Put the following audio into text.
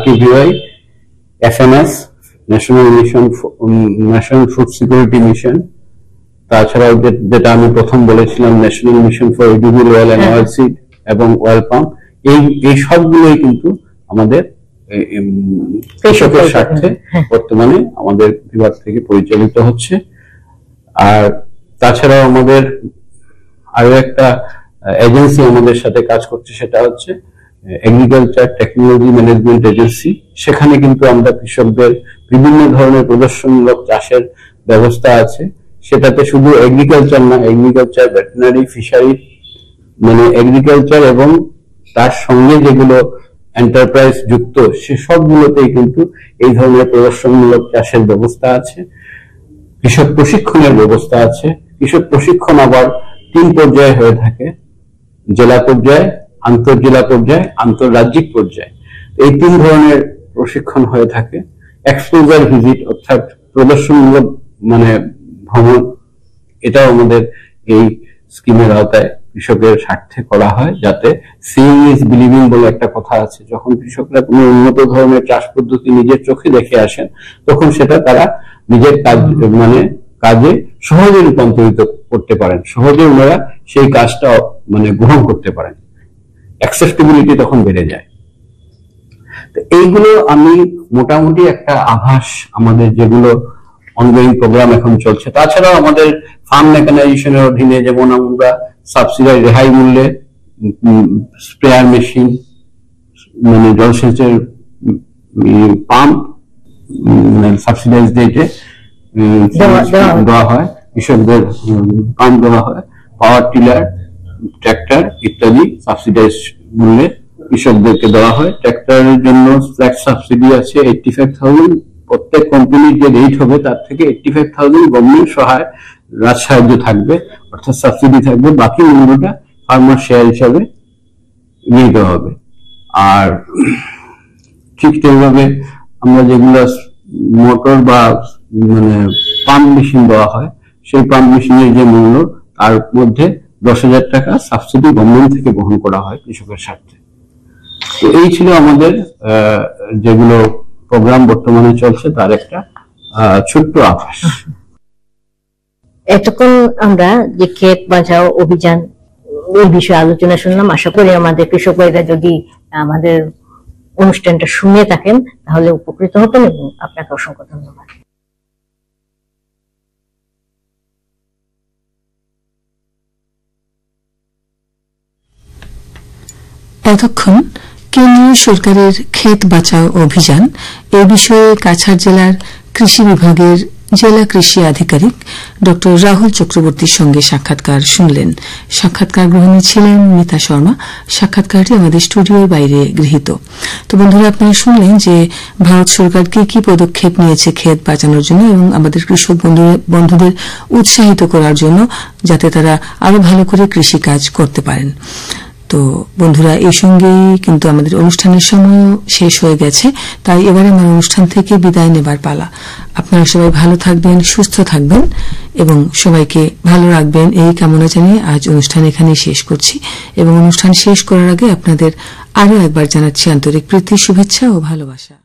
RTVI, FNS, national food security mission, তাছাড়াও যেটা আমি প্রথম বলেছিলাম national mission for edible oil and oil seed এবং অয়েল পাম, এই সবগুলোই কিন্তু আমাদের কৃষকের স্বার্থে বর্তমানে আমাদের বিভাগ থেকে পরিচালিত হচ্ছে। আর তাছাড়াও আমাদের আরো একটা এজেন্সি আমাদের সাথে কাজ করছে, সেটা হচ্ছে এগ্রিকালচার টেকনোলজি ম্যানেজমেন্ট এজেন্সি। সেখানে কিন্তু আমরা কৃষকদের বিভিন্ন ধরনের প্রদর্শনমূলক চাষের ব্যবস্থা আছে। সেটাতে শুধু এগ্রিকালচার না, এগ্রিকালচার, ভেটেরিনারি, ফিশারি, মানে এগ্রিকালচার এবং তার সঙ্গে যেগুলো এন্টারপ্রাইজ যুক্ত সে সবগুলোতেই কিন্তু এই ধরনের প্রদর্শনমূলক চাষের ব্যবস্থা আছে। কৃষক প্রশিক্ষণের ব্যবস্থা আছে। কৃষক প্রশিক্ষণ আবার 3 পর্যায়ে হয়ে থাকে, জেলা পর্যায়ে, আন্তঃজেলা পর্যায়ে, আন্তঃরাজ্যিক পর্যায়ে। এই 3 ধরনের প্রশিক্ষণ হয়ে থাকে। এক্সপোজার ভিজিট অর্থাৎ প্রদর্শনমূলক মানে ভ্রমণ, এটাও আমাদের এই স্কিমের আওতায় কৃষকের স্বার্থে করা হয়, যাতে সিইং ইজ বিলিভিং বলে একটা কথা আছে। যখন কৃষকরা কোনো উন্নত ধরনের চাষ পদ্ধতি নিজের চোখে দেখে আসেন, তখন সেটা তারা নিজের কাজ মানে কাজে সহজে রূপান্তরিত করতে পারেন, সহজে ওনারা সেই কাজটা মানে গ্রহণ করতে পারেন, অ্যাকসেপ্টেবিলিটি তখন বেড়ে যায়। তো এইগুলো আমি মোটামুটি একটা আভাস আমাদের যেগুলো অনগোয়িং প্রোগ্রাম এখন চলছে। তাছাড়াও আমাদের ফার্ম মেকানাইজেশনের অধীনে যেমন আমরা সাবসিডারি রেহাই মূল্যে স্প্রেয়ার মেশিন, মানে জলসেচের পাম্প সাবসিডাইজ রেটে দেওয়া হয়, কৃষকদের পাম্প দেওয়া হয়, পাওয়ার টিলার, ট্র্যাক্টর ইত্যাদি সাবসিডাইজ মূল্যে কৃষকদেরকে দেওয়া হয়। ট্র্যাক্টরের জন্য ফ্ল্যাট সাবসিডি আছে 85,000। প্রত্যেক কোম্পানির যে রেট হবে তার থেকে 85,000 গভর্নমেন্ট সাহায্য থাকবে, অর্থাৎ সাবসিডি থাকবে। বাকি মূল্যটা ফার্মার শেয়ার হিসাবে নিয়ে দেওয়া হবে। আর ঠিক সেইভাবে আমরা যেগুলো মোটর বা মানে পাম্প মেশিন দেওয়া হয়, সেই পাম্প মেশিনের যে মূল্য তার মধ্যে 10,000 টাকা সাবসিডি গভর্নমেন্ট থেকে বহন করা হয় কৃষকের স্বার্থে। তো এই ছিল আমাদের যেগুলো প্রোগ্রাম বর্তমানে চলছে তার একটা ছোট্ট আভাস। এতক্ষণ আমরা যে ক্ষেত বাঁচাও অভিযান এই বিষয়ে আলোচনা শুনলাম। আশা করি আমাদের কৃষক ভাইরা যদি আমাদের অনুষ্ঠানটা শুনে থাকেন তাহলে উপকৃত হবেন, এবং আপনাকে অসংখ্য ধন্যবাদ। এতক্ষণ কেন্দ্রীয় সরকারের ক্ষেত বাঁচাও অভিযান এ বিষয়ে কাছাড় জেলার কৃষি বিভাগের জেলা কৃষি আধিকারিক ড রাহুল চক্রবর্তীর সঙ্গে সাক্ষাৎকার শুনলেন। সাক্ষাৎকার গ্রহণে ছিলেন মিতা শর্মা। সাক্ষাৎকারটি আমাদের স্টুডিওর বাইরে গৃহীত। তো বন্ধুরা, আপনারা শুনলেন যে ভারত সরকার কি পদক্ষেপ নিয়েছে ক্ষেত বাঁচানোর জন্য এবং আমাদের কৃষক বন্ধুদের উৎসাহিত করার জন্য, যাতে তারা আরো ভালো করে কৃষি কাজ করতে পারেন। তো বন্ধুরা, এই সঙ্গেই কিন্তু আমাদের অনুষ্ঠানের সময় শেষ হয়ে গেছে। তাই এবারে আমার অনুষ্ঠান থেকে বিদায় নেবার পালা। আপনারা সবাই ভালো থাকবেন, সুস্থ থাকবেন এবং সবাইকে ভালো রাখবেন এই কামনা জানিয়ে আজ অনুষ্ঠান এখানেই শেষ করছি। এবং অনুষ্ঠান শেষ করার আগে আপনাদের আরো একবার জানাচ্ছি আন্তরিক প্রীতি, শুভেচ্ছা ও ভালোবাসা।